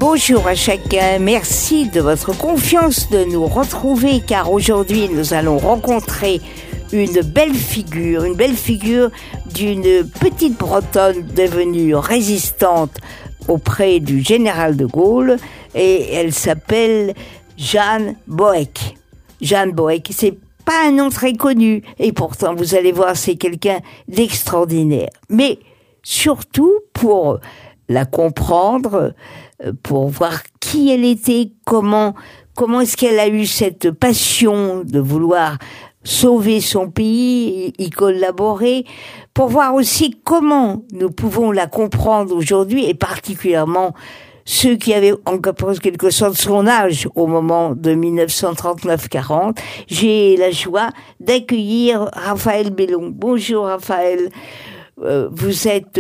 Bonjour à chacun, merci de votre confiance de nous retrouver car aujourd'hui nous allons rencontrer une belle figure d'une petite Bretonne devenue résistante auprès du général de Gaulle et elle s'appelle Jeanne Boëck. Jeanne Boëck, c'est pas un nom très connu et pourtant vous allez voir c'est quelqu'un d'extraordinaire. Mais surtout pour la comprendre, pour voir qui elle était, comment est-ce qu'elle a eu cette passion de vouloir sauver son pays, y collaborer, pour voir aussi comment nous pouvons la comprendre aujourd'hui, et particulièrement ceux qui avaient en quelque sorte son âge au moment de 1939-40. J'ai la joie d'accueillir Raphaël Bellon. Bonjour Raphaël, vous êtes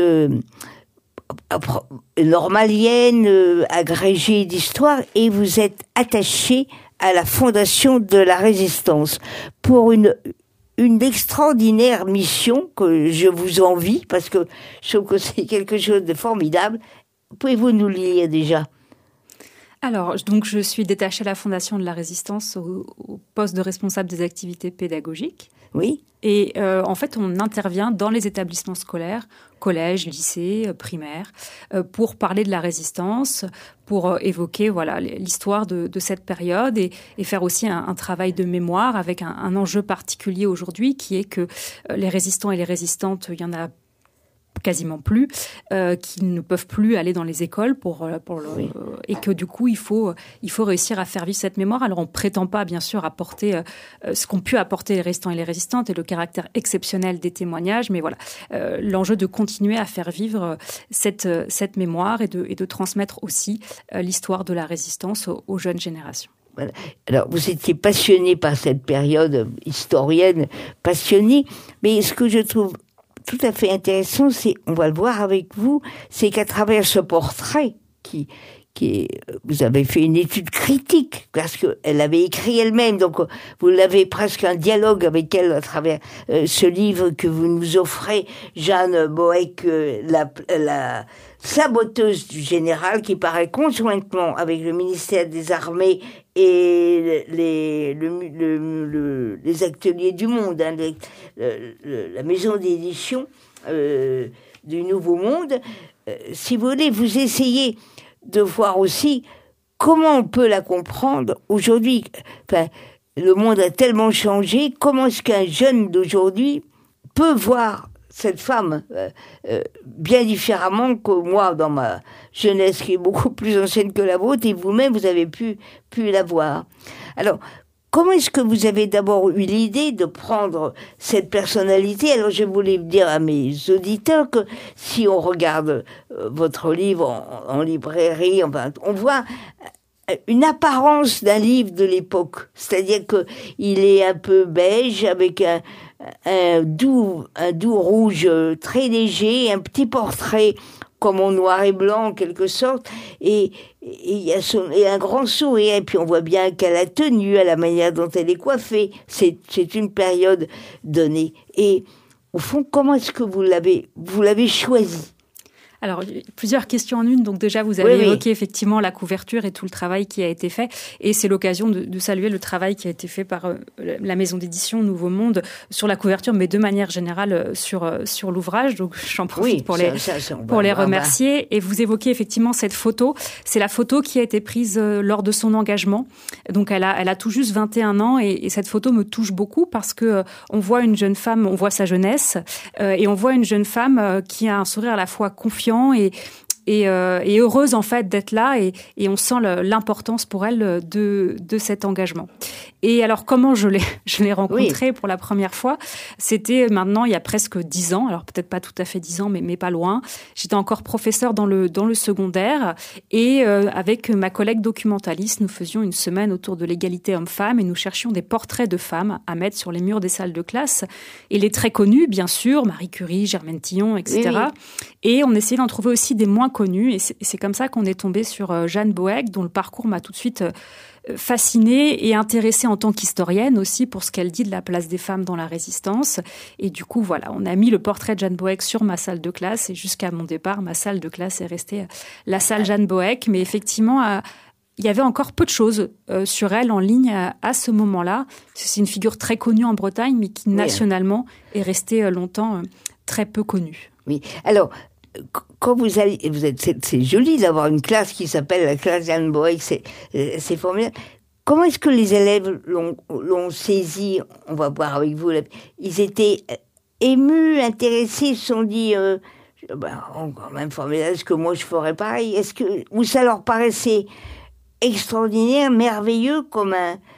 normalienne, agrégée d'histoire et vous êtes attachée à la Fondation de la Résistance pour une extraordinaire mission que je vous envie parce que je trouve que c'est quelque chose de formidable. Pouvez-vous nous lire déjà ? Alors, donc, je suis détachée à la Fondation de la Résistance au poste de responsable des activités pédagogiques. Oui. Et en fait, on intervient dans les établissements scolaires, collèges, lycées, primaires, pour parler de la résistance, pour évoquer l'histoire de cette période et faire aussi un travail de mémoire avec un enjeu particulier aujourd'hui qui est que les résistants et les résistantes, il y en a quasiment plus, qui ne peuvent plus aller dans les écoles oui. Et que du coup il faut réussir à faire vivre cette mémoire. Alors on prétend pas bien sûr apporter ce qu'ont pu apporter les résistants et les résistantes et le caractère exceptionnel des témoignages, mais voilà, l'enjeu de continuer à faire vivre cette mémoire et de transmettre aussi l'histoire de la résistance aux jeunes générations. Voilà. Alors, vous étiez passionné par cette période historienne, passionnée, mais ce que je trouve tout à fait intéressant, c'est, on va le voir avec vous, c'est qu'à travers ce portrait qui est, vous avez fait une étude critique parce que elle avait écrit elle-même, donc vous l'avez presque un dialogue avec elle à travers ce livre que vous nous offrez, Jeanne Boëck, la saboteuse du général, qui paraît conjointement avec le ministère des Armées et les ateliers du Monde, hein, la maison d'édition du Nouveau Monde. Si vous voulez, vous essayez de voir aussi comment on peut la comprendre aujourd'hui. Enfin, le monde a tellement changé. Comment est-ce qu'un jeune d'aujourd'hui peut voir cette femme bien différemment que moi dans ma jeunesse, qui est beaucoup plus ancienne que la vôtre, et vous-même, vous avez pu la voir. Alors, comment est-ce que vous avez d'abord eu l'idée de prendre cette personnalité ? Alors, je voulais dire à mes auditeurs que si on regarde votre livre en librairie, enfin, on voit une apparence d'un livre de l'époque. C'est-à-dire que il est un peu beige avec un doux rouge très léger, un petit portrait comme en noir et blanc en quelque sorte, et il y a un grand sourire, et puis on voit bien qu'elle a tenu à la manière dont elle est coiffée. C'est une période donnée. Et au fond, comment est-ce que vous l'avez choisi ? Alors, plusieurs questions en une. Donc déjà, vous avez évoqué effectivement la couverture et tout le travail qui a été fait. Et c'est l'occasion de saluer le travail qui a été fait par la maison d'édition Nouveau Monde sur la couverture, mais de manière générale sur l'ouvrage. Donc j'en profite pour les remercier. Et vous évoquez effectivement cette photo. C'est la photo qui a été prise lors de son engagement. Donc elle a tout juste 21 ans et cette photo me touche beaucoup parce que on voit une jeune femme, on voit sa jeunesse et on voit une jeune femme qui a un sourire à la fois confiant et heureuse en fait d'être là et on sent l'importance pour elle de cet engagement. Et alors comment je l'ai rencontrée pour la première fois, c'était maintenant il y a presque 10 ans, alors peut-être pas tout à fait 10 ans mais pas loin. J'étais encore professeure dans le secondaire et avec ma collègue documentaliste, nous faisions une semaine autour de l'égalité homme-femme et nous cherchions des portraits de femmes à mettre sur les murs des salles de classe et les très connus bien sûr, Marie Curie, Germaine Tillon, etc. Oui. Et on essayait d'en trouver aussi des moins connus et c'est comme ça qu'on est tombé sur Jeanne Boëck dont le parcours m'a tout de suite fascinée et intéressée en tant qu'historienne aussi pour ce qu'elle dit de la place des femmes dans la résistance. Et du coup, voilà, on a mis le portrait de Jeanne Boëck sur ma salle de classe et jusqu'à mon départ, ma salle de classe est restée la salle Jeanne Boëck. Mais effectivement, il y avait encore peu de choses sur elle en ligne à ce moment-là. C'est une figure très connue en Bretagne, mais qui nationalement est restée longtemps très peu connue. Oui, alors... Quand vous allez, c'est joli d'avoir une classe qui s'appelle la classe Jeanne Boëck, c'est formidable. Comment est-ce que les élèves l'ont saisi? On va voir avec vous. Ils étaient émus, intéressés, ils se sont dit, quand même formidable, est-ce que moi je ferais pareil? Ou ça leur paraissait extraordinaire, merveilleux, comme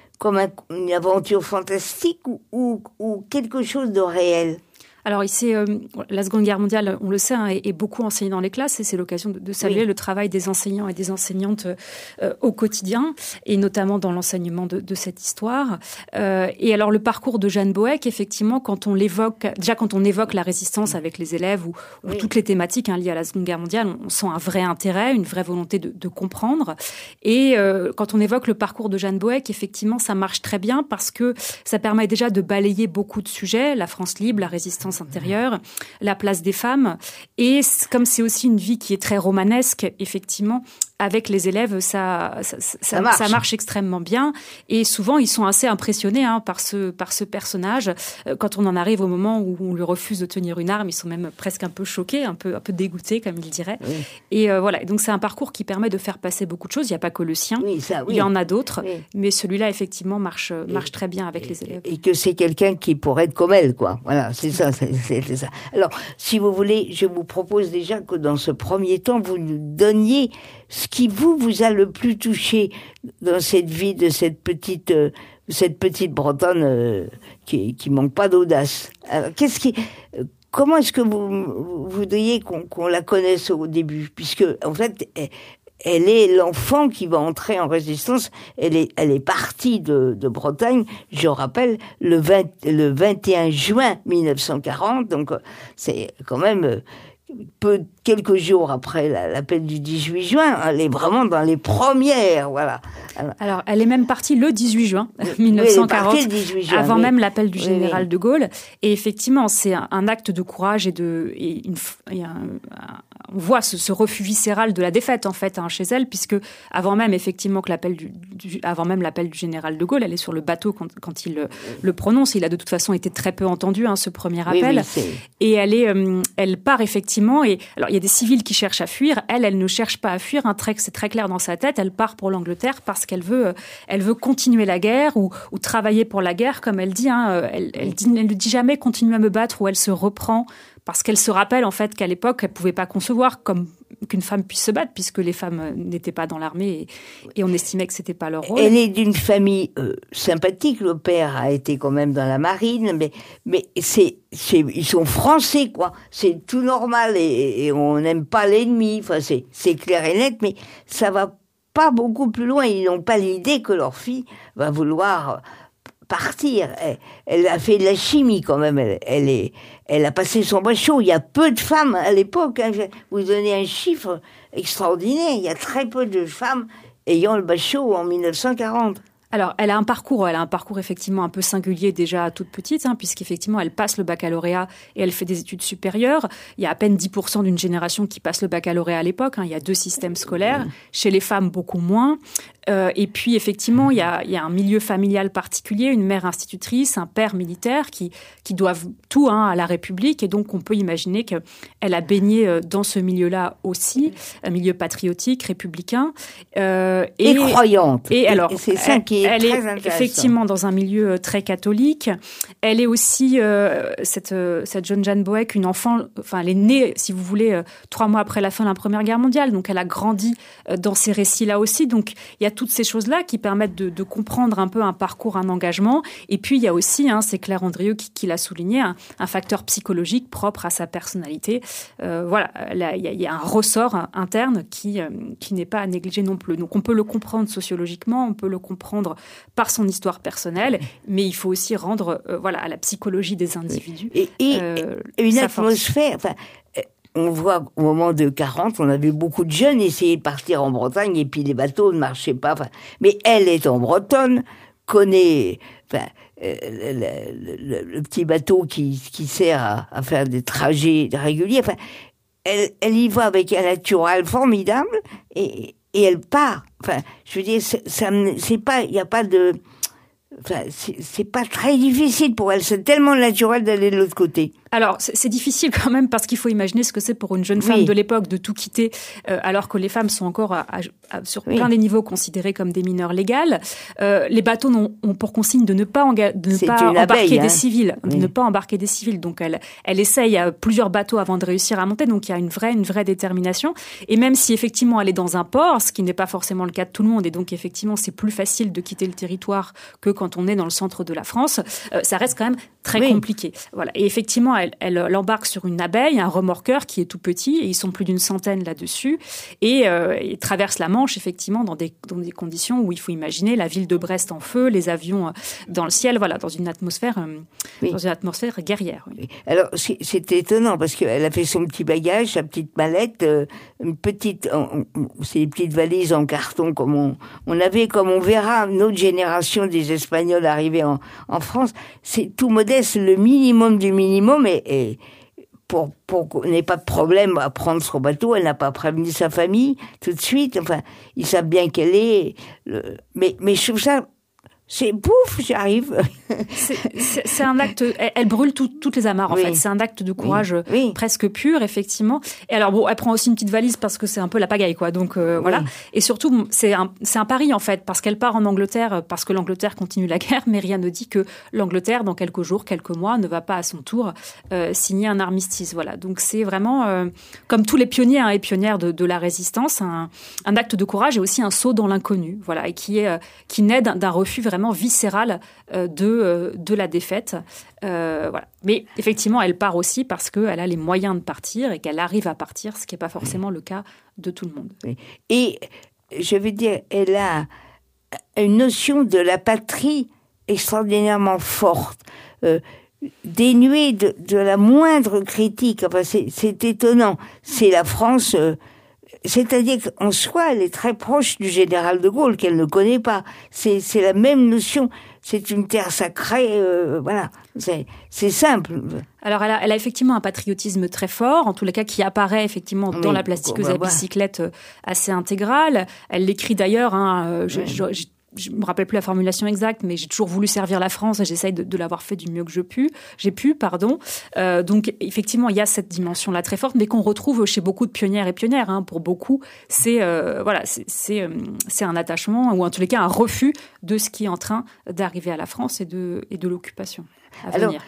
une aventure fantastique ou quelque chose de réel? Alors ici, la Seconde Guerre mondiale, on le sait, est beaucoup enseignée dans les classes et c'est l'occasion de saluer le travail des enseignants et des enseignantes au quotidien et notamment dans l'enseignement de cette histoire. Et alors le parcours de Jeanne Boëck, effectivement, quand on évoque la résistance avec les élèves ou toutes les thématiques liées à la Seconde Guerre mondiale, on sent un vrai intérêt, une vraie volonté de comprendre. Et quand on évoque le parcours de Jeanne Boëck, effectivement, ça marche très bien parce que ça permet déjà de balayer beaucoup de sujets, la France libre, la résistance intérieure, la place des femmes. Et comme c'est aussi une vie qui est très romanesque, effectivement, avec les élèves, ça marche extrêmement bien. Et souvent, ils sont assez impressionnés par ce personnage. Quand on en arrive au moment où on lui refuse de tenir une arme, ils sont même presque un peu choqués, un peu dégoûtés, comme il dirait. Oui. Et voilà. Donc, c'est un parcours qui permet de faire passer beaucoup de choses. Il n'y a pas que le sien. Oui, il y en a d'autres. Oui. Mais celui-là, effectivement, marche très bien avec les élèves. Et que c'est quelqu'un qui pourrait être comme elle, quoi. Voilà, c'est ça, c'est ça. Alors, si vous voulez, je vous propose déjà que dans ce premier temps, vous nous donniez ce qui vous a le plus touché dans cette vie de cette petite Bretonne qui manque pas d'audace. Alors, comment est-ce que vous voudriez qu'on la connaisse au début, puisque en fait elle est l'enfant qui va entrer en résistance. Elle est partie de Bretagne, je rappelle, le 21 juin 1940, donc c'est quand même quelques jours après l'appel du 18 juin, elle est vraiment dans les premières, voilà. Alors, elle est même partie le 18 juin 1940, le 18 juin, avant même l'appel du général de Gaulle. Et effectivement, c'est un acte de courage on voit ce refus viscéral de la défaite, en fait, chez elle, puisque avant même, effectivement, que l'appel du général de Gaulle, elle est sur le bateau quand il le prononce. Il a de toute façon été très peu entendu, ce premier appel. Et elle part effectivement. Et alors, il y a des civils qui cherchent à fuir. Elle ne cherche pas à fuir. C'est très clair dans sa tête. Elle part pour l'Angleterre parce qu'elle veut continuer la guerre ou travailler pour la guerre, comme elle dit. Elle ne dit jamais continuer à me battre, ou elle se reprend. Parce qu'elle se rappelle en fait qu'à l'époque, elle ne pouvait pas concevoir qu'une femme puisse se battre, puisque les femmes n'étaient pas dans l'armée et on estimait que c'était pas leur rôle. Elle est d'une famille sympathique. Le père a été quand même dans la marine, mais ils sont français, quoi. C'est tout normal et on n'aime pas l'ennemi. Enfin, c'est clair et net, mais ça va pas beaucoup plus loin. Ils n'ont pas l'idée que leur fille va vouloir partir. Elle a fait de la chimie quand même. Elle a passé son bachot. Il y a peu de femmes à l'époque. Je vais vous donner un chiffre extraordinaire. Il y a très peu de femmes ayant le bachot en 1940. Alors, elle a un parcours effectivement un peu singulier déjà toute petite, puisqu'effectivement elle passe le baccalauréat et elle fait des études supérieures. Il y a à peine 10% d'une génération qui passe le baccalauréat à l'époque. Il y a 2 systèmes scolaires. Chez les femmes, beaucoup moins. Et puis effectivement, il y a un milieu familial particulier, une mère institutrice, un père militaire qui doivent tout à la République. Et donc, on peut imaginer qu'elle a baigné dans ce milieu-là aussi, un milieu patriotique, républicain. Et croyante. Et alors, c'est ça qui est très intéressant. Effectivement dans un milieu très catholique. Elle est aussi, cette jeune Jeanne Boëck, une enfant, elle est née, si vous voulez, 3 mois après la fin de la Première Guerre mondiale. Donc, elle a grandi dans ces récits-là aussi. Donc, il y a toutes ces choses-là qui permettent de comprendre un peu un parcours, un engagement. Et puis, il y a aussi, c'est Claire Andrieux qui l'a souligné, un facteur psychologique propre à sa personnalité. Voilà, il y a un ressort interne qui n'est pas à négliger non plus. Donc, on peut le comprendre sociologiquement, on peut le comprendre par son histoire personnelle, mais il faut aussi rendre à la psychologie des individus. Et une atmosphère... on voit au moment de 40, on a vu beaucoup de jeunes essayer de partir en Bretagne et puis les bateaux ne marchaient pas. Enfin, mais elle étant bretonne, connaît le petit bateau qui sert à faire des trajets réguliers. Enfin, elle y va avec un naturel formidable et elle part. Enfin, je veux dire, c'est pas, il y a pas de, enfin, c'est pas très difficile pour elle. C'est tellement naturel d'aller de l'autre côté. Alors, c'est difficile quand même parce qu'il faut imaginer ce que c'est pour une jeune femme de l'époque de tout quitter, alors que les femmes sont encore sur plein des niveaux considérées comme des mineures légales. Les bateaux ont pour consigne de ne pas embarquer des civils, de ne pas embarquer des civils. Donc, elle essaye plusieurs bateaux avant de réussir à monter. Donc, il y a une vraie détermination. Et même si effectivement elle est dans un port, ce qui n'est pas forcément le cas de tout le monde, et donc effectivement c'est plus facile de quitter le territoire que quand on est dans le centre de la France, ça reste quand même très compliqué. Voilà. Et effectivement, elle embarque sur une abeille, un remorqueur qui est tout petit, et ils sont plus d'une centaine là-dessus, et ils traversent la Manche, effectivement, dans des conditions où il faut imaginer la ville de Brest en feu, les avions dans le ciel, voilà, dans une atmosphère guerrière. Oui. Alors, c'est étonnant, parce qu'elle a fait son petit bagage, sa petite mallette, c'est des petites valises en carton, comme on verra notre génération des Espagnols arriver en France. C'est tout modeste, le minimum du minimum, et pour qu'on n'ait pas de problème à prendre son bateau, elle n'a pas prévenu sa famille tout de suite. Enfin, ils savent bien qu'elle est. Mais je trouve ça. C'est pouf, j'arrive. C'est un acte. Elle brûle toutes les amarres en fait. C'est un acte de courage presque pur, effectivement. Et alors bon, elle prend aussi une petite valise parce que c'est un peu la pagaille, quoi. Donc voilà. Et surtout, c'est un pari en fait, parce qu'elle part en Angleterre, parce que l'Angleterre continue la guerre, mais rien ne dit que l'Angleterre, dans quelques jours, quelques mois, ne va pas à son tour signer un armistice. Voilà. Donc c'est vraiment comme tous les pionniers et pionnières de la résistance, un acte de courage et aussi un saut dans l'inconnu. Voilà, et qui naît d'un refus vraiment viscérale de la défaite. Voilà. Mais effectivement, elle part aussi parce qu'elle a les moyens de partir et qu'elle arrive à partir, ce qui n'est pas forcément le cas de tout le monde. Et je veux dire, elle a une notion de la patrie extraordinairement forte, dénuée de la moindre critique. Enfin, c'est étonnant. C'est la France... c'est-à-dire qu'en soi, elle est très proche du général de Gaulle, qu'elle ne connaît pas. C'est la même notion. C'est une terre sacrée, voilà. C'est simple. Alors, elle a effectivement un patriotisme très fort, en tous les cas, qui apparaît effectivement dans la plastiqueuse à bicyclette assez intégrale. Elle l'écrit d'ailleurs, je me rappelle plus la formulation exacte, mais j'ai toujours voulu servir la France et j'essaye de l'avoir fait du mieux que j'ai pu. Donc effectivement, il y a cette dimension-là très forte, mais qu'on retrouve chez beaucoup de pionnières et pionnières. Pour beaucoup, c'est un attachement ou en tous les cas un refus de ce qui est en train d'arriver à la France et de l'occupation à venir.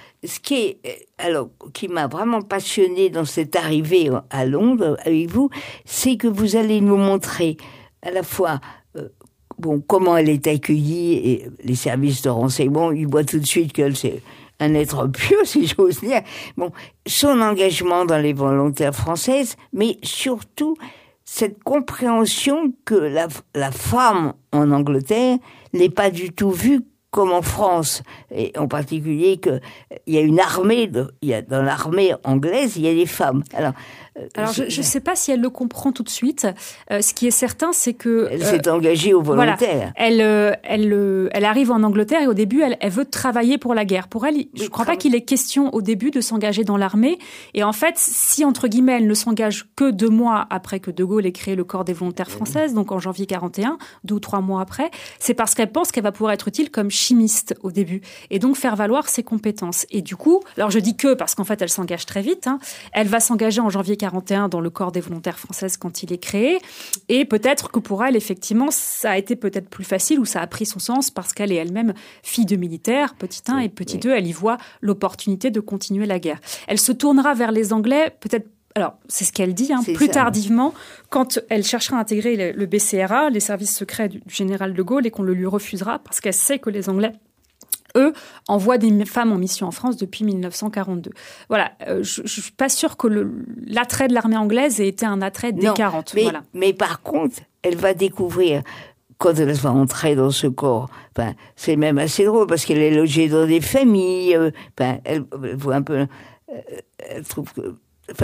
Qui m'a vraiment passionnée dans cette arrivée à Londres avec vous, c'est que vous allez nous montrer à la fois comment elle est accueillie, et les services de renseignement, ils voient tout de suite qu'elle, c'est un être pur, si j'ose dire. Son engagement dans les volontaires françaises, mais surtout cette compréhension que la femme en Angleterre n'est pas du tout vue comme en France, et en particulier qu'il y a une armée, dans l'armée anglaise, il y a des femmes. Alors je ne sais pas si elle le comprend tout de suite. Ce qui est certain, c'est que... Elle s'est engagée aux volontaires. Voilà. Elle arrive en Angleterre et au début, elle veut travailler pour la guerre. Pour elle, je ne crois pas qu'il est question au début de s'engager dans l'armée. Et en fait, si, entre guillemets, elle ne s'engage que 2 mois après que De Gaulle ait créé le corps des volontaires françaises, donc en janvier 41, 2 ou 3 mois après, c'est parce qu'elle pense qu'elle va pouvoir être utile comme chimiste au début. Et donc faire valoir ses compétences. Et du coup, alors je dis que parce qu'en fait, elle s'engage très vite. Elle va s'engager en janvier 41 dans le corps des volontaires françaises quand il est créé, et peut-être que pour elle, effectivement, ça a été peut-être plus facile ou ça a pris son sens parce qu'elle est elle-même fille de militaire, petit 1 et petit 2, elle y voit l'opportunité de continuer la guerre. Elle se tournera vers les Anglais, peut-être. Alors, c'est ce qu'elle dit, plus tardivement, quand elle cherchera à intégrer le BCRA, les services secrets du général de Gaulle, et qu'on le lui refusera parce qu'elle sait que les Anglais, eux, envoient des femmes en mission en France depuis 1942. Voilà, je suis pas sûre que l'attrait de l'armée anglaise ait été un attrait des 40. Mais par contre, elle va découvrir, quand elle va entrer dans ce corps, c'est même assez drôle parce qu'elle est logée dans des familles, elle voit un peu, elle trouve que,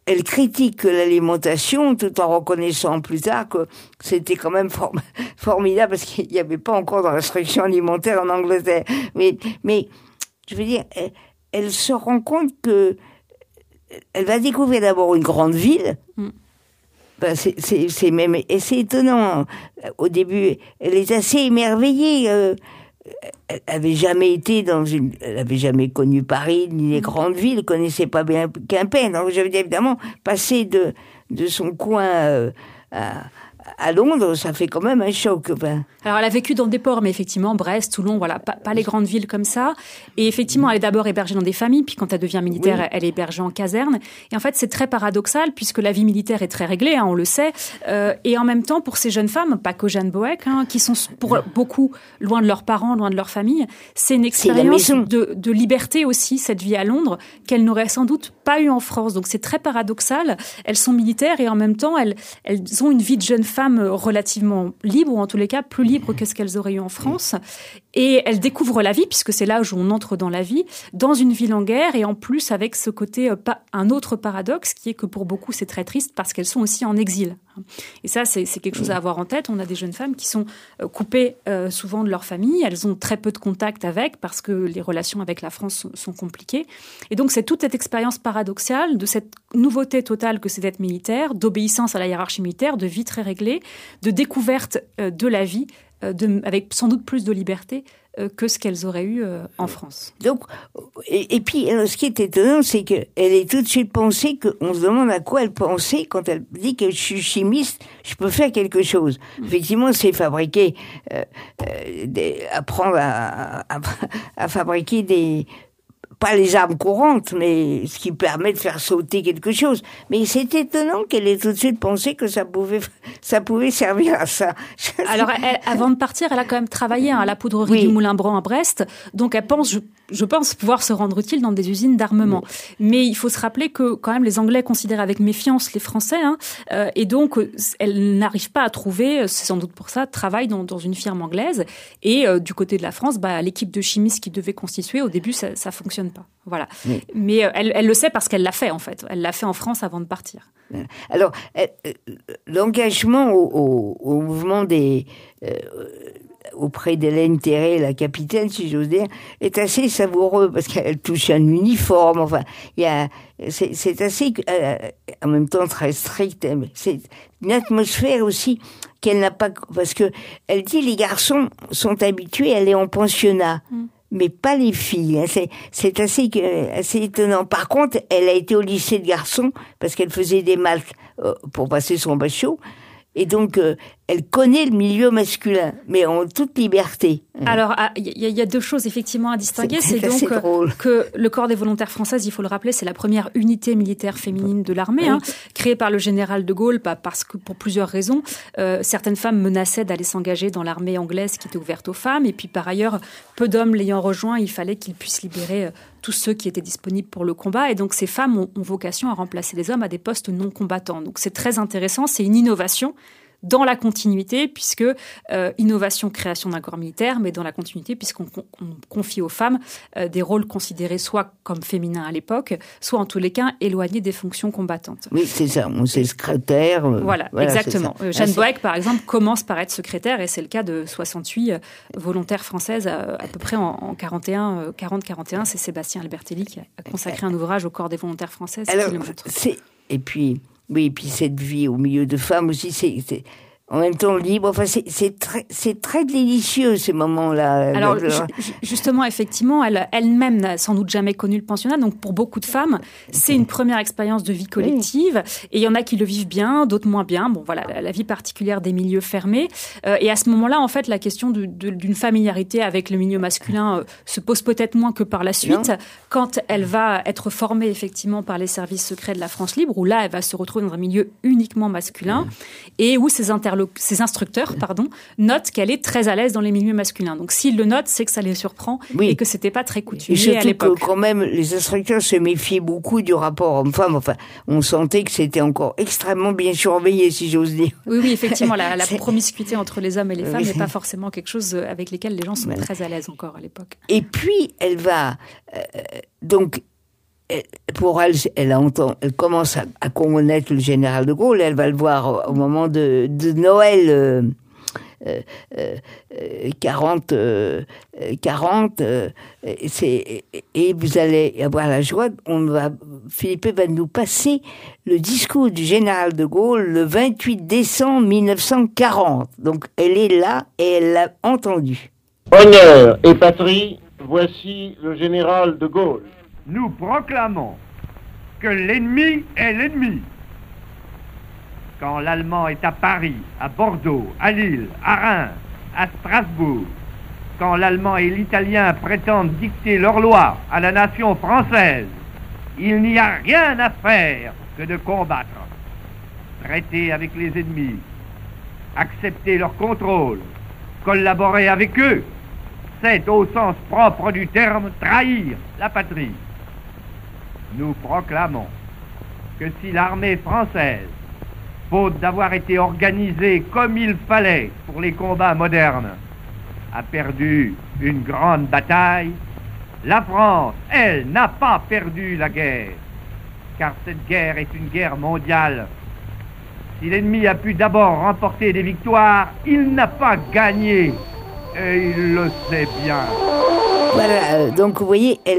elle critique l'alimentation tout en reconnaissant plus tard que c'était quand même formidable parce qu'il n'y avait pas encore de restriction alimentaire en Angleterre. Mais je veux dire, elle se rend compte que elle va découvrir d'abord une grande ville. Ben c'est même assez étonnant. Au début, elle est assez émerveillée. Elle avait jamais elle avait jamais connu Paris ni les grandes villes, elle connaissait pas bien Quimper. Donc je veux dire, évidemment, passer de son coin à Londres, ça fait quand même un choc. Alors, elle a vécu dans des ports, mais effectivement, Brest, Toulon, voilà, pas les grandes villes comme ça. Et effectivement, elle est d'abord hébergée dans des familles, puis quand elle devient militaire, elle est hébergée en caserne. Et en fait, c'est très paradoxal, puisque la vie militaire est très réglée, on le sait. Et en même temps, pour ces jeunes femmes, pas que Jeanne Boëck, qui sont pour beaucoup loin de leurs parents, loin de leur famille, c'est une expérience de liberté aussi, cette vie à Londres, qu'elles n'auraient sans doute pas eu en France. Donc, c'est très paradoxal. Elles sont militaires et en même temps, elles ont une vie de jeune femme relativement libre, ou en tous les cas plus libre que ce qu'elles auraient eu en France. Et elles découvrent la vie, puisque c'est là où on entre dans la vie, dans une ville en guerre, et en plus avec ce côté, un autre paradoxe, qui est que pour beaucoup c'est très triste, parce qu'elles sont aussi en exil. Et ça, c'est quelque chose à avoir en tête. On a des jeunes femmes qui sont coupées souvent de leur famille, elles ont très peu de contact avec, parce que les relations avec la France sont compliquées. Et donc c'est toute cette expérience paradoxale de cette nouveauté totale que c'est d'être militaire, d'obéissance à la hiérarchie militaire, de vie très réglée, de découverte de la vie, avec sans doute plus de liberté que ce qu'elles auraient eu en France. Donc, et puis, ce qui est étonnant, c'est qu'elle est tout de suite pensée qu'on se demande à quoi elle pensait quand elle dit que je suis chimiste, je peux faire quelque chose. Effectivement, c'est fabriquer, apprendre à fabriquer pas les armes courantes, mais ce qui permet de faire sauter quelque chose. Mais c'est étonnant qu'elle ait tout de suite pensé que ça pouvait servir à ça. Alors, avant de partir, elle a quand même travaillé à la poudrerie du Moulin-Blanc à Brest. Donc, elle pense, je pense pouvoir se rendre utile dans des usines d'armement. Mais il faut se rappeler que, quand même, les Anglais considèrent avec méfiance les Français. Et donc, elle n'arrive pas à trouver, c'est sans doute pour ça, travail dans une firme anglaise. Et du côté de la France, l'équipe de chimistes qui devait constituer, au début, ça fonctionne pas. Voilà. Mais elle le sait parce qu'elle l'a fait, en fait. Elle l'a fait en France avant de partir. Alors, l'engagement au mouvement auprès d'Hélène Terré, la capitaine, si j'ose dire, est assez savoureux parce qu'elle touche un uniforme. Enfin, c'est assez, en même temps très strict. C'est une atmosphère aussi qu'elle n'a pas, parce que elle dit les garçons sont habitués à aller en pensionnat. Mais pas les filles. C'est assez étonnant. Par contre, elle a été au lycée de garçons parce qu'elle faisait des maths pour passer son bachot. Et donc, elle connaît le milieu masculin, mais en toute liberté. Alors, il y a deux choses effectivement à distinguer. C'est donc que le corps des volontaires françaises, il faut le rappeler, c'est la première unité militaire féminine de l'armée, créée par le général de Gaulle, parce que pour plusieurs raisons. Certaines femmes menaçaient d'aller s'engager dans l'armée anglaise qui était ouverte aux femmes. Et puis, par ailleurs, peu d'hommes l'ayant rejoint, il fallait qu'ils puissent libérer tous ceux qui étaient disponibles pour le combat. Et donc, ces femmes ont vocation à remplacer les hommes à des postes non combattants. Donc, c'est très intéressant. C'est une innovation dans la continuité, puisque innovation, création d'un corps militaire, mais dans la continuité, puisqu'on confie aux femmes des rôles considérés soit comme féminins à l'époque, soit en tous les cas éloignés des fonctions combattantes. Oui, c'est ça, c'est secrétaire. Voilà, exactement. Jeanne Boëck, par exemple, commence par être secrétaire, et c'est le cas de 68 volontaires françaises à peu près en 40-41. C'est Sébastien Albertelli qui a consacré un ouvrage au corps des volontaires françaises. Alors, et puis cette vie au milieu de femmes aussi, c'est en même temps libre. Enfin, c'est très délicieux ces moments-là. Alors justement, effectivement, elle-même n'a sans doute jamais connu le pensionnat. Donc pour beaucoup de femmes, c'est une première expérience de vie collective. Et il y en a qui le vivent bien, d'autres moins bien. Bon, voilà, la vie particulière des milieux fermés. Et à ce moment-là, en fait, la question d'une familiarité avec le milieu masculin se pose peut-être moins que par la suite, quand elle va être formée effectivement par les services secrets de la France libre, où là, elle va se retrouver dans un milieu uniquement masculin, et où ses instructeurs notent qu'elle est très à l'aise dans les milieux masculins. Donc s'ils le notent, c'est que ça les surprend et que c'était pas très coutumier à l'époque. Et surtout que quand même, les instructeurs se méfiaient beaucoup du rapport homme-femme. Enfin, on sentait que c'était encore extrêmement bien surveillé, si j'ose dire. Oui, effectivement, la promiscuité entre les hommes et les femmes n'est pas forcément quelque chose avec lesquels les gens sont très à l'aise encore à l'époque. Et puis, elle va donc pour elle, elle commence à connaître le général de Gaulle. Elle va le voir au moment de Noël 40, et vous allez avoir la joie. Philippe va nous passer le discours du général de Gaulle le 28 décembre 1940. Donc elle est là et elle l'a entendu. Honneur et patrie, voici le général de Gaulle. Nous proclamons que l'ennemi est l'ennemi. Quand l'Allemand est à Paris, à Bordeaux, à Lille, à Reims, à Strasbourg, quand l'Allemand et l'Italien prétendent dicter leurs lois à la nation française, il n'y a rien à faire que de combattre. Traiter avec les ennemis, accepter leur contrôle, collaborer avec eux, c'est au sens propre du terme trahir la patrie. Nous proclamons que si l'armée française, faute d'avoir été organisée comme il fallait pour les combats modernes, a perdu une grande bataille, la France, elle, n'a pas perdu la guerre, car cette guerre est une guerre mondiale. Si l'ennemi a pu d'abord remporter des victoires, il n'a pas gagné, et il le sait bien. Voilà, donc vous voyez, elle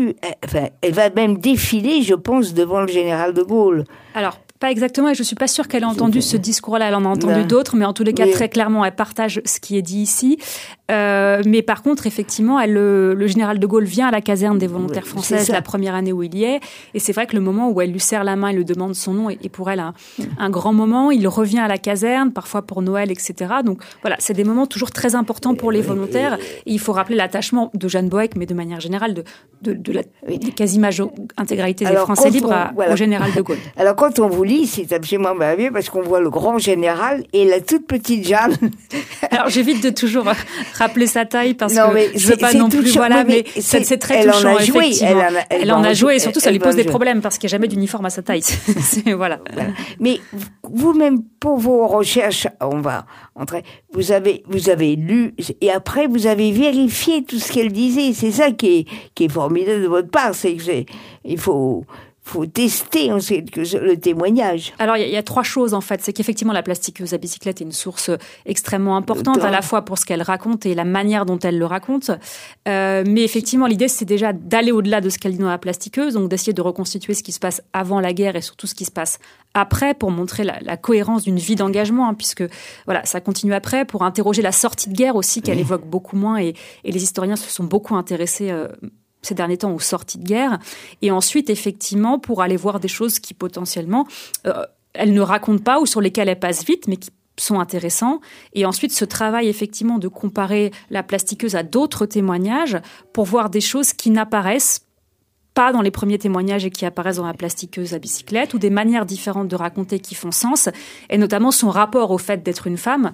va même défiler, je pense, devant le général de Gaulle. Alors, pas exactement, et je suis pas sûre qu'elle ait entendu ce discours-là. Elle en a entendu d'autres, mais en tous les cas, très clairement, elle partage ce qui est dit ici. Mais par contre, effectivement, le général de Gaulle vient à la caserne des volontaires françaises la première année où il y est. Et c'est vrai que le moment où elle lui serre la main et lui demande son nom est pour elle un grand moment. Il revient à la caserne, parfois pour Noël, etc. Donc voilà, c'est des moments toujours très importants pour les volontaires. Et il faut rappeler l'attachement de Jeanne Boëck, mais de manière générale, de la quasi-intégralité des Français libres au général de Gaulle. Alors quand on vous lit, c'est absolument merveilleux parce qu'on voit le grand général et la toute petite Jeanne. Alors j'évite de toujours rappeler sa taille parce que je veux pas non plus, voilà, mais c'est très touchant, effectivement. Elle en a joué et surtout ça lui pose des problèmes parce qu'il n'y a jamais d'uniforme à sa taille. Voilà. Mais vous-même, pour vos recherches, on va entrer, vous avez lu et après vous avez vérifié tout ce qu'elle disait. C'est ça qui est formidable de votre part, c'est que il faut tester ensuite le témoignage. Alors, il y a trois choses, en fait. C'est qu'effectivement, la plastiqueuse à bicyclette est une source extrêmement importante, à la fois pour ce qu'elle raconte et la manière dont elle le raconte. Mais effectivement, l'idée, c'est déjà d'aller au-delà de ce qu'elle dit dans la plastiqueuse, donc d'essayer de reconstituer ce qui se passe avant la guerre et surtout ce qui se passe après, pour montrer la cohérence d'une vie d'engagement, puisque voilà, ça continue après, pour interroger la sortie de guerre aussi, qu'elle évoque beaucoup moins, et les historiens se sont beaucoup intéressés ces derniers temps aux sorties de guerre, et ensuite effectivement pour aller voir des choses qui potentiellement elle ne raconte pas ou sur lesquelles elle passe vite mais qui sont intéressants, et ensuite ce travail effectivement de comparer la plastiqueuse à d'autres témoignages pour voir des choses qui n'apparaissent pas dans les premiers témoignages et qui apparaissent dans la plastiqueuse à bicyclette, ou des manières différentes de raconter qui font sens, et notamment son rapport au fait d'être une femme.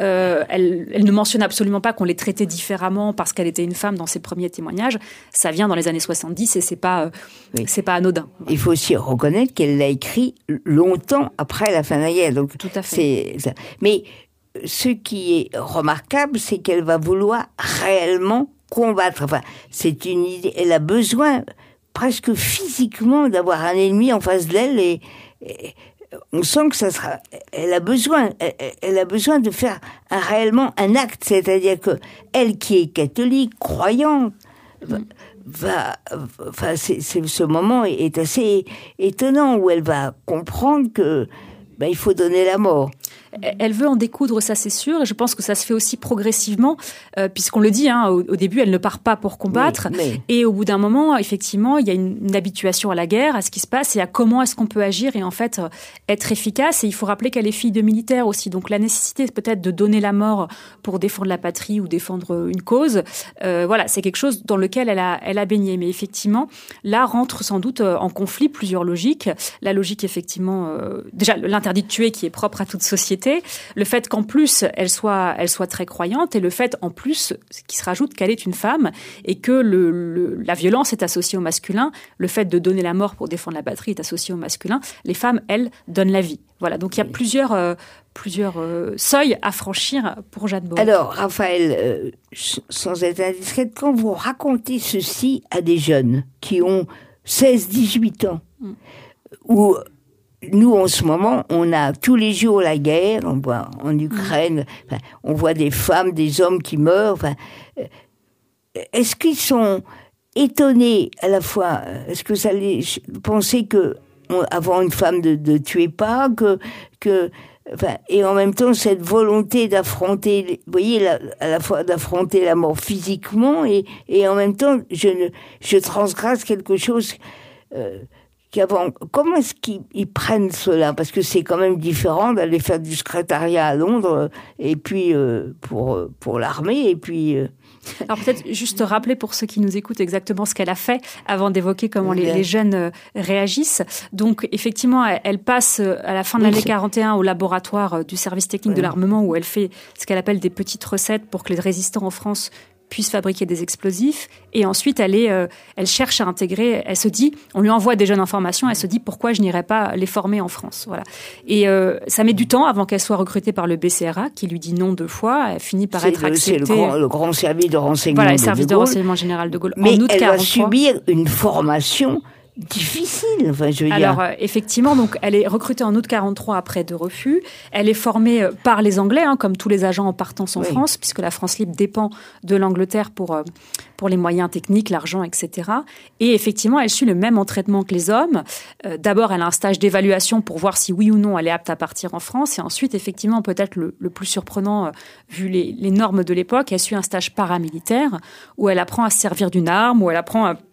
Elle ne mentionne absolument pas qu'on l'ait traitée différemment parce qu'elle était une femme dans ses premiers témoignages. Ça vient dans les années 70 et c'est pas anodin. Il faut aussi reconnaître qu'elle l'a écrit longtemps après la fin de la guerre. Donc, tout à fait. Mais ce qui est remarquable, c'est qu'elle va vouloir réellement combattre. Enfin, c'est une idée. Elle a besoin presque physiquement d'avoir un ennemi en face d'elle, et on sent que ça sera. Elle a besoin de faire réellement un acte, c'est-à-dire que elle qui est catholique, croyante, ce moment est assez étonnant où elle va comprendre que il faut donner la mort. Elle veut en découdre, ça c'est sûr, et je pense que ça se fait aussi progressivement, puisqu'on le dit, au début elle ne part pas pour combattre, et au bout d'un moment, effectivement, il y a une habituation à la guerre, à ce qui se passe, et à comment est-ce qu'on peut agir et en fait être efficace. Et il faut rappeler qu'elle est fille de militaire aussi, donc la nécessité peut-être de donner la mort pour défendre la patrie ou défendre une cause, voilà, c'est quelque chose dans lequel elle a baigné. Mais effectivement, là rentre sans doute en conflit plusieurs logiques. La logique, effectivement, déjà l'interdit de tuer qui est propre à toute société, le fait qu'en plus elle soit très croyante, et le fait en plus qui se rajoute qu'elle est une femme et que la violence est associée au masculin, le fait de donner la mort pour défendre la patrie est associé au masculin, les femmes elles donnent la vie. Voilà, donc il y a plusieurs seuils à franchir pour Jeanne Boëck. Alors Raphaël, sans être indiscrète, quand vous racontez ceci à des jeunes qui ont 16-18 ans. Où nous, en ce moment, on a tous les jours la guerre, on voit en Ukraine, on voit des femmes, des hommes qui meurent. Est-ce qu'ils sont étonnés à la fois? Est-ce que ça les penser que avant une femme de tuer pas, et en même temps cette volonté d'affronter, vous voyez, à la fois d'affronter la mort physiquement et en même temps je transgresse quelque chose qu'avant. Comment est-ce qu'ils prennent cela? Parce que c'est quand même différent d'aller faire du secrétariat à Londres et puis pour l'armée et puis. Alors peut-être juste rappeler pour ceux qui nous écoutent exactement ce qu'elle a fait avant d'évoquer comment les jeunes réagissent. Donc effectivement, elle passe à la fin de l'année 41 au laboratoire du service technique de l'armement où elle fait ce qu'elle appelle des petites recettes pour que les résistants en France puissent fabriquer des explosifs. Et ensuite, elle cherche à intégrer, elle se dit, on lui envoie des jeunes en formation, elle se dit pourquoi je n'irais pas les former en France. Voilà. Et ça met du temps avant qu'elle soit recrutée par le BCRA, qui lui dit non 2 fois. Elle finit par être acceptée. C'est le grand service de renseignement le service de renseignement général de Gaulle. Mais elle va subir une formation difficile, je veux dire. Alors, effectivement, donc, elle est recrutée en août 43 après 2 refus. Elle est formée par les Anglais, comme tous les agents en partance en France, puisque la France libre dépend de l'Angleterre pour les moyens techniques, l'argent, etc. Et effectivement, elle suit le même entraînement que les hommes. D'abord, elle a un stage d'évaluation pour voir si oui ou non elle est apte à partir en France. Et ensuite, effectivement, peut-être le plus surprenant, vu les normes de l'époque, elle suit un stage paramilitaire où elle apprend à se servir d'une arme, où elle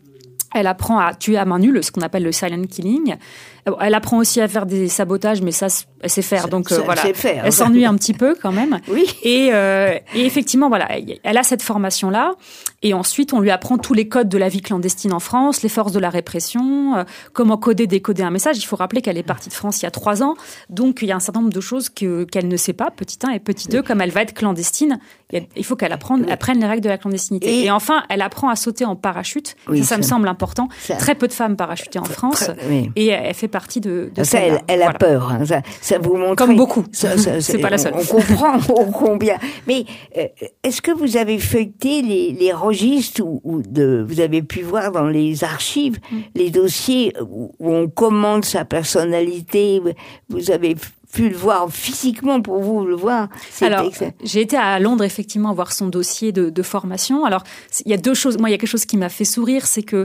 apprend à tuer à main nue, ce qu'on appelle le silent killing. Elle apprend aussi à faire des sabotages, mais ça, elle sait faire. Donc voilà, elle s'ennuie un petit peu quand même. Oui. Et effectivement, voilà, elle a cette formation-là. Et ensuite, on lui apprend tous les codes de la vie clandestine en France, les forces de la répression, comment coder, décoder un message. Il faut rappeler qu'elle est partie de France il y a 3 ans. Donc, il y a un certain nombre de choses qu'elle ne sait pas, petit 1 et petit 2, comme elle va être clandestine. Il faut qu'elle apprenne les règles de la clandestinité. Et enfin, elle apprend à sauter en parachute. Oui, ça me semble important. Très peu de femmes parachutées en France. Et elle fait partie de ça. Elle a peur. Ça vous montre. Comme beaucoup. C'est pas la seule. On comprend combien. Mais est-ce que vous avez feuilleté les registres vous avez pu voir dans les archives les dossiers où on commande sa personnalité? Vous avez pu le voir physiquement pour vous le voir? Alors, j'ai été à Londres effectivement voir son dossier de formation. Alors, il y a 2 choses. Moi, il y a quelque chose qui m'a fait sourire, c'est que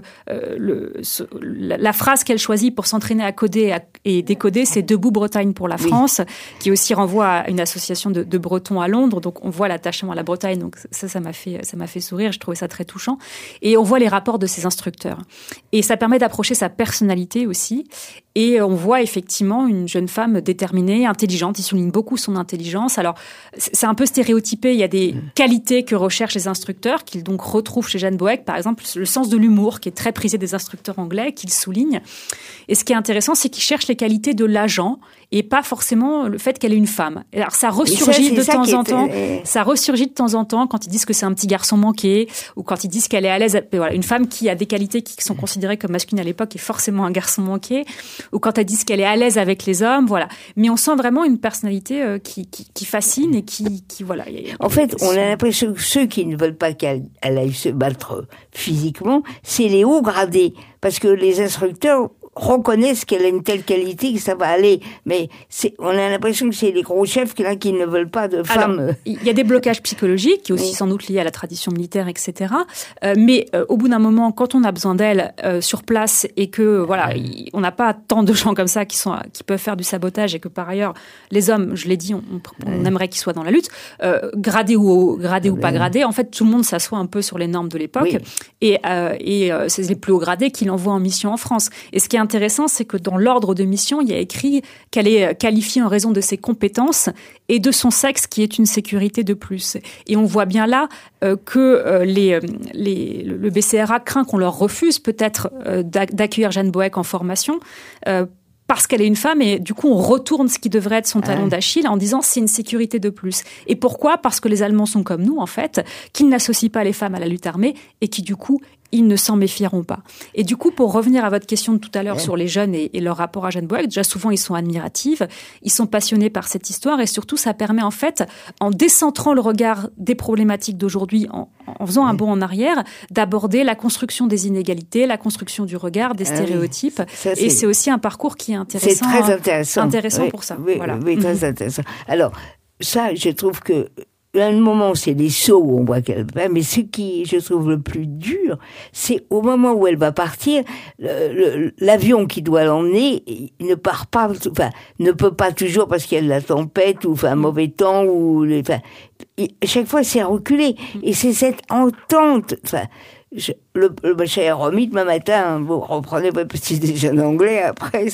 la phrase qu'elle choisit pour s'entraîner à coder et décoder, c'est Debout Bretagne pour la France, qui aussi renvoie à une association de Bretons à Londres. Donc, on voit l'attachement à la Bretagne. Donc, ça m'a fait sourire. Je trouvais ça très touchant. Et on voit les rapports de ses instructeurs. Et ça permet d'approcher sa personnalité aussi. Et on voit effectivement une jeune femme déterminée, intelligente. Il souligne beaucoup son intelligence. Alors, c'est un peu stéréotypé. Il y a des qualités que recherchent les instructeurs, qu'ils donc retrouvent chez Jeanne Boëck. Par exemple, le sens de l'humour, qui est très prisé des instructeurs anglais, qu'ils soulignent. Et ce qui est intéressant, c'est qu'ils cherchent les qualités de l'agent et pas forcément le fait qu'elle est une femme. Alors, ça ressurgit de temps en temps. Ça ressurgit de temps en temps quand ils disent que c'est un petit garçon manqué ou quand ils disent qu'elle est à l'aise. Voilà, une femme qui a des qualités qui sont considérées comme masculines à l'époque est forcément un garçon manqué. Ou quand elle dit qu'elle est à l'aise avec les hommes, voilà. Mais on sent vraiment une personnalité qui fascine et qui voilà. En fait, on a l'impression que ceux qui ne veulent pas qu'elle aille se battre physiquement, c'est les hauts gradés. Parce que les instructeurs reconnaissent qu'elle a une telle qualité que ça va aller. Mais on a l'impression que c'est les gros chefs qui ne veulent pas de femmes. Il y a des blocages psychologiques qui aussi sans doute liés à la tradition militaire, etc. Mais au bout d'un moment, quand on a besoin d'elle sur place et que voilà, on n'a pas tant de gens comme ça qui peuvent faire du sabotage et que par ailleurs les hommes, je l'ai dit, on aimerait qu'ils soient dans la lutte, gradés ou pas gradés. En fait, tout le monde s'assoit un peu sur les normes de l'époque et c'est les plus hauts gradés qui l'envoient en mission en France. Et ce qui est intéressant, c'est que dans l'ordre de mission, il y a écrit qu'elle est qualifiée en raison de ses compétences et de son sexe, qui est une sécurité de plus. Et on voit bien là que le BCRA craint qu'on leur refuse peut-être d'accueillir Jeanne Boëck en formation, parce qu'elle est une femme, et du coup on retourne ce qui devrait être son talon d'Achille en disant c'est une sécurité de plus. Et pourquoi ? Parce que les Allemands sont comme nous en fait, qu'ils n'associent pas les femmes à la lutte armée et qui du coup ils ne s'en méfieront pas. Et du coup, pour revenir à votre question de tout à l'heure sur les jeunes et leur rapport à Jeanne Boëck, déjà souvent ils sont admiratifs, ils sont passionnés par cette histoire et surtout ça permet en fait, en décentrant le regard des problématiques d'aujourd'hui, en faisant un bond en arrière, d'aborder la construction des inégalités, la construction du regard, des stéréotypes. Et c'est aussi un parcours qui est intéressant. C'est très intéressant. Intéressant pour ça. Oui, voilà. Oui, très intéressant. Alors, ça, je trouve que à un moment, c'est les sauts où on voit qu'elle va, mais ce qui, je trouve, le plus dur, c'est au moment où elle va partir, l'avion qui doit l'emmener, il ne part pas, enfin, ne peut pas toujours parce qu'il y a de la tempête ou enfin mauvais temps ou chaque fois c'est reculé et c'est cette entente, enfin. Le cher Romy, demain matin, vous reprenez votre petit déjeuner anglais, après,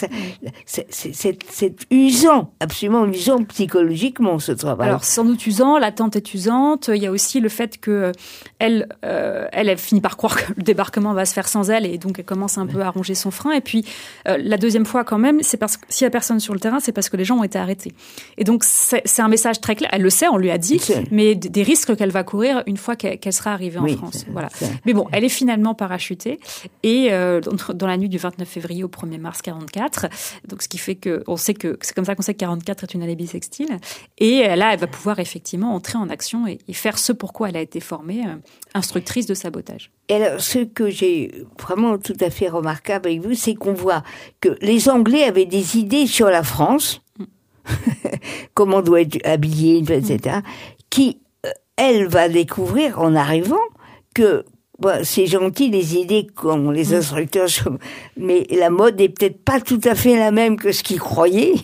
c'est usant, absolument usant psychologiquement, ce travail. Alors, sans doute usant, l'attente est usante. Il y a aussi le fait que elle finit par croire que le débarquement va se faire sans elle, et donc elle commence un peu à ronger son frein. Et puis, la deuxième fois, quand même, c'est parce que s'il y a personne sur le terrain, c'est parce que les gens ont été arrêtés. Et donc, c'est un message très clair. Elle le sait, on lui a dit, mais des risques qu'elle va courir une fois qu'elle sera arrivée en France. Voilà. Mais bon, elle est finalement parachutée et dans la nuit du 29 février au 1er mars 44. Donc, ce qui fait que on sait que c'est comme ça qu'on sait que 44 est une année bissextile. Et là, elle va pouvoir effectivement entrer en action et faire ce pourquoi elle a été formée, instructrice de sabotage. Et alors, ce que j'ai vraiment tout à fait remarquable avec vous, c'est qu'on voit que les Anglais avaient des idées sur la France, comment doit être habillée, etc., qui, elle, va découvrir en arrivant que c'est gentil les idées qu'ont les instructeurs, mais la mode est peut-être pas tout à fait la même que ce qu'ils croyaient.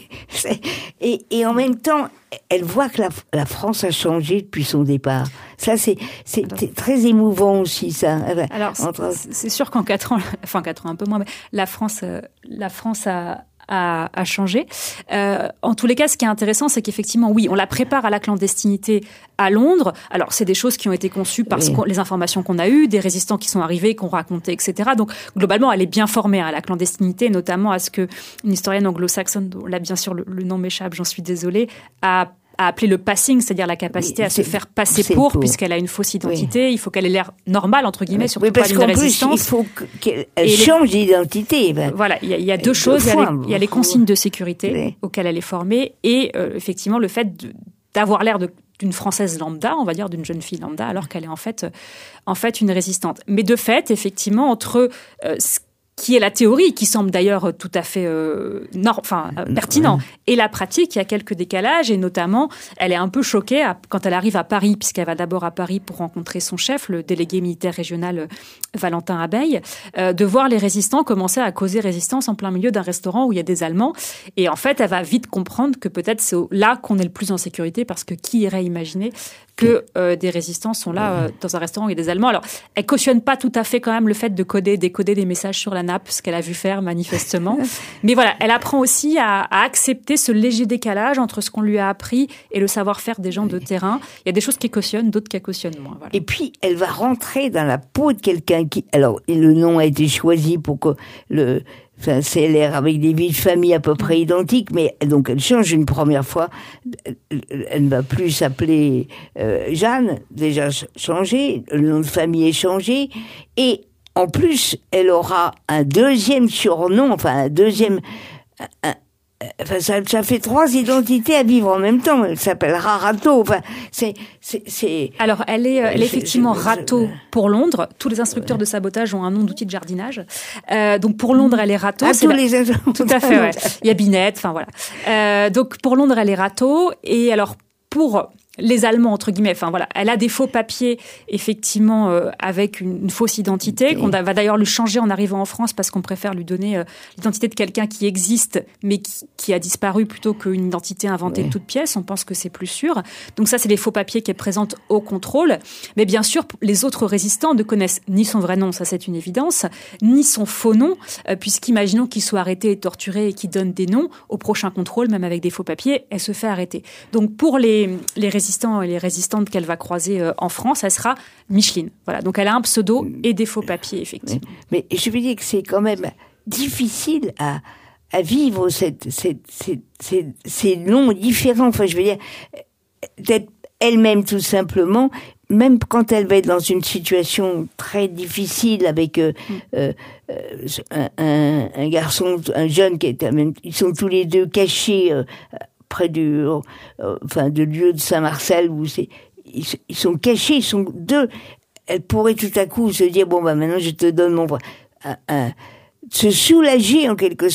Et en même temps, elle voit que la France a changé depuis son départ. Ça, c'est très émouvant aussi, ça. Alors, c'est sûr qu'en 4 ans, enfin 4 ans un peu moins, mais la France a changé. En tous les cas, ce qui est intéressant, c'est qu'effectivement, oui, on la prépare à la clandestinité à Londres. Alors, c'est des choses qui ont été conçues parce que les informations qu'on a eues, des résistants qui sont arrivés, qu'on racontait, etc. Donc, globalement, elle est bien formée à la clandestinité, notamment à ce que une historienne anglo-saxonne, dont là, bien sûr, le nom m'échappe, j'en suis désolée, a appelé le passing, c'est-à-dire la capacité à se faire passer pour, puisqu'elle a une fausse identité. Il faut qu'elle ait l'air normale, entre guillemets, surtout pas d'une résistance. Il faut qu'elle change d'identité. Voilà, il y a deux choses. Il y a les consignes de sécurité auxquelles elle est formée et effectivement le fait d'avoir l'air d'une Française lambda, on va dire d'une jeune fille lambda, alors qu'elle est en fait une résistante. Mais de fait, effectivement, entre ce qui est la théorie, qui semble d'ailleurs tout à fait pertinent, et la pratique, il y a quelques décalages, et notamment, elle est un peu choquée quand elle arrive à Paris, puisqu'elle va d'abord à Paris pour rencontrer son chef, le délégué militaire régional Valentin Abeille, de voir les résistants commencer à causer résistance en plein milieu d'un restaurant où il y a des Allemands, et en fait, elle va vite comprendre que peut-être c'est là qu'on est le plus en sécurité, parce que qui irait imaginer que des résistants sont là dans un restaurant où il y a des Allemands. Alors, elle cautionne pas tout à fait quand même le fait de décoder des messages sur la nappe, ce qu'elle a vu faire manifestement. Mais voilà, elle apprend aussi à accepter ce léger décalage entre ce qu'on lui a appris et le savoir-faire des gens de terrain. Il y a des choses qu'elle cautionne, d'autres qu'elle cautionne moins. Voilà. Et puis, elle va rentrer dans la peau de quelqu'un qui... Alors, le nom a été choisi pour que c'est l'air avec des vies de famille à peu près identiques, mais donc elle change une première fois. Elle ne va plus s'appeler Jeanne, déjà changé, le nom de famille est changé, et en plus, elle aura un deuxième surnom, ça fait 3 identités à vivre en même temps. Elle s'appellera Rateau. Enfin, c'est. Alors, elle est effectivement Rateau pour Londres. Tous les instructeurs de sabotage ont un nom d'outil de jardinage. Donc, pour Londres, elle est Rateau. Tout à fait, ouais. Il y a Binette, enfin voilà. Donc, pour Londres, elle est Rateau. Et alors, pour les Allemands, entre guillemets, enfin voilà, elle a des faux papiers, effectivement, avec une fausse identité, qu'on va d'ailleurs lui changer en arrivant en France parce qu'on préfère lui donner l'identité de quelqu'un qui existe, mais qui a disparu plutôt qu'une identité inventée de toutes pièces. On pense que c'est plus sûr. Donc ça, c'est les faux papiers qu'elle présente au contrôle. Mais bien sûr, les autres résistants ne connaissent ni son vrai nom, ça c'est une évidence, ni son faux nom, puisqu'imaginons qu'il soit arrêté et torturé et qu'il donne des noms, au prochain contrôle, même avec des faux papiers, elle se fait arrêter. Donc pour les résistants et les résistantes qu'elle va croiser en France, elle sera Micheline. Voilà, donc elle a un pseudo et des faux papiers, effectivement. Mais je veux dire que c'est quand même difficile à vivre ces noms différents. Enfin, je veux dire, d'être elle-même tout simplement, même quand elle va être dans une situation très difficile avec un garçon, un jeune qui est ils sont tous les deux cachés près du lieu de Saint-Marcel où ils sont cachés, ils sont deux. Elle pourrait tout à coup se dire bon maintenant je te donne mon bras, se soulager en quelque